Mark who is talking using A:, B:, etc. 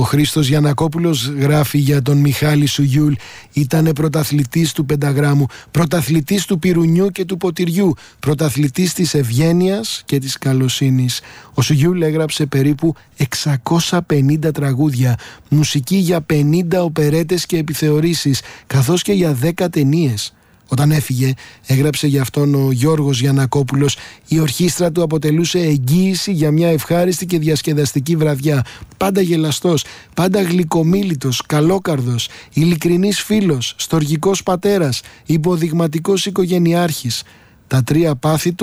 A: Χρήστος Γιαννακόπουλος γράφει για τον Μιχάλη Σουγιούλ. Ήτανε πρωταθλητής του πενταγράμμου, πρωταθλητής του πυρουνιού και του ποτηριού, πρωταθλητής της ευγένειας και της καλοσύνης. Ο Σουγιούλ έγραψε περίπου 650 τραγούδια, μουσική για 50 οπερέτες και επιθεωρήσεις, καθώς και για 10 ταινίες. Όταν έφυγε, έγραψε για αυτόν ο Γιώργος Γιαννακόπουλος, η ορχήστρα του αποτελούσε εγγύηση για μια ευχάριστη και διασκεδαστική βραδιά. Πάντα γελαστός, πάντα γλυκομίλητος, καλόκαρδος, ειλικρινής φίλος, στοργικός πατέρας, υποδειγματικός οικογενειάρχης. Τα τρία πάθη του